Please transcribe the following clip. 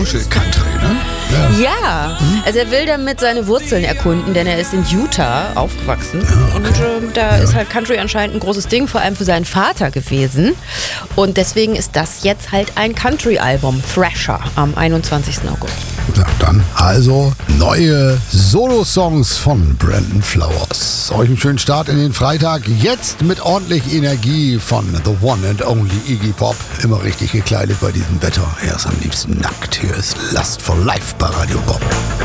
Country, ne? Ja, also er will damit seine Wurzeln erkunden, denn er ist in Utah aufgewachsen. Und da ist halt Country anscheinend ein großes Ding, vor allem für seinen Vater gewesen. Und deswegen ist das jetzt halt ein Country-Album, Thrasher, am 21. August. Ja, dann also neue Solo-Songs von Brandon Flowers. Euch einen schönen Start in den Freitag. Jetzt mit ordentlich Energie von The One and Only Iggy Pop. Immer richtig gekleidet bei diesem Wetter. Er ist am liebsten nackt. Hier ist Lust for Life bei Radio Bob.